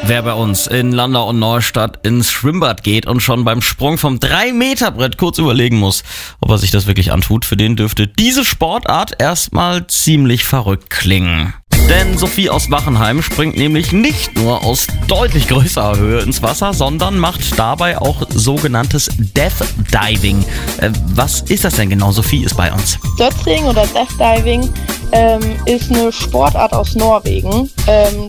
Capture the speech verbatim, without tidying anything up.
Wer bei uns in Landau und Neustadt ins Schwimmbad geht und schon beim Sprung vom drei Meter Brett kurz überlegen muss, ob er sich das wirklich antut, für den dürfte diese Sportart erstmal ziemlich verrückt klingen. Denn Sophie aus Wachenheim springt nämlich nicht nur aus deutlich größerer Höhe ins Wasser, sondern macht dabei auch sogenanntes Death Diving. Äh, was ist das denn genau? Sophie ist bei uns. Dödsing oder Death Diving ähm, ist eine Sportart aus Norwegen. Ähm,